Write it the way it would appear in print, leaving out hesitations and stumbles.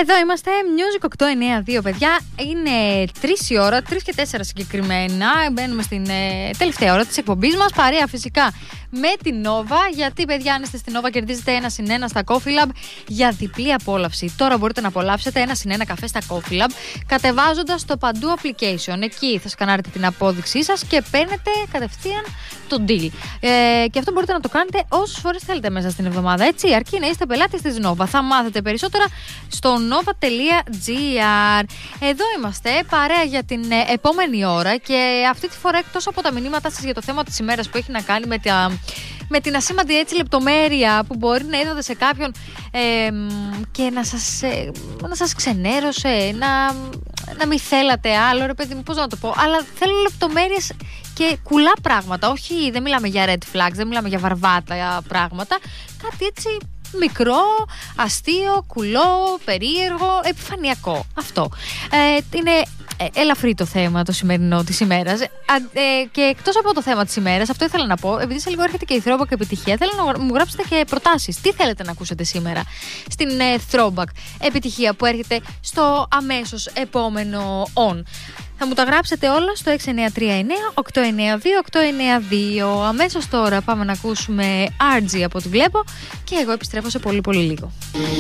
Εδώ είμαστε, Music 892, παιδιά. Είναι 3 η ώρα, 3 και 4 συγκεκριμένα. Μπαίνουμε στην τελευταία ώρα της εκπομπής μας. Παρέα φυσικά με την Nova. Γιατί, παιδιά, αν είστε στην Nova, κερδίζετε 1+1 στα Coffee Lab για διπλή απόλαυση. Τώρα μπορείτε να απολαύσετε 1+1 καφέ στα Coffee Lab κατεβάζοντας το Παντού application. Εκεί θα σκανάρετε την απόδειξή σας και παίρνετε κατευθείαν το deal. Και αυτό μπορείτε να το κάνετε όσες φορές θέλετε μέσα στην εβδομάδα. Έτσι, αρκεί να είστε πελάτες της Nova. Θα μάθετε περισσότερα στο nova.gr. Εδώ είμαστε, παρέα για την επόμενη ώρα. Και αυτή τη φορά, εκτός από τα μηνύματά σας για το θέμα της ημέρας που έχει να κάνει με την ασήμαντη έτσι λεπτομέρεια που μπορεί να είδατε σε κάποιον και να σας ξενέρωσε, να μην θέλατε άλλο, ρε παιδί μου, πώς να το πω. Αλλά θέλω λεπτομέρειες και κουλά πράγματα. Όχι, δεν μιλάμε για red flags, δεν μιλάμε για βαρβάτα πράγματα. Κάτι έτσι μικρό, αστείο, κουλό, περίεργο, επιφανειακό. Αυτό. Είναι ελαφρύ το θέμα το σημερινό της ημέρας. Και εκτός από το θέμα της ημέρας, αυτό ήθελα να πω, επειδή σε λίγο έρχεται και η Throwback επιτυχία, θέλω να μου γράψετε και προτάσεις. Τι θέλετε να ακούσετε σήμερα στην Throwback επιτυχία που έρχεται στο αμέσως επόμενο on. Θα μου τα γράψετε όλα στο 6939-892-892. Αμέσως τώρα πάμε να ακούσουμε RG από ό,τι βλέπω και εγώ επιστρέφω σε πολύ πολύ λίγο.